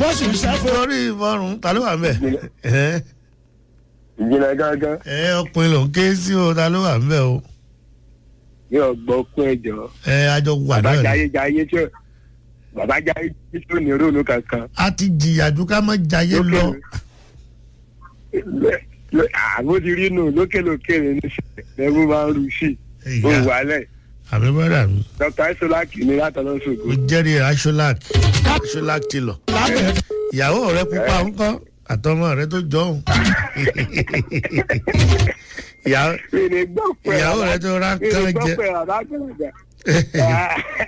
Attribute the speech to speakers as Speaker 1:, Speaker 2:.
Speaker 1: bọ́sù sẹ́fọ̀.
Speaker 2: lórí ìfọrùn ta ló wà ńbẹ̀.
Speaker 3: ìjìnlẹ̀ gángan.
Speaker 2: ọkùnrin ló ń ké sí o ta ló wà ńbẹ̀ o.
Speaker 3: yóò gbọ́ kún ẹjọ́.
Speaker 2: àjọ wà náà
Speaker 3: bàbá
Speaker 2: ni.
Speaker 3: jayé tí ó ní ronú kankan.
Speaker 2: a ti jìyàjú ká má jayé lọ.
Speaker 3: àwọn ti rí nù lókèlókè rẹ ní ẹrú máa ń ru sí i ó wà lẹ.
Speaker 2: àmì bọ́dà mi.
Speaker 3: dr isolaki ní látọ̀lọ́ ṣògo.
Speaker 2: o jẹ́rìí aṣọ́lák ti lọ. ìyàwó rẹ pupa ńkọ́ àtọmọ rẹ tó jọ òun. ìyàwó rẹ tó ránkán jẹ.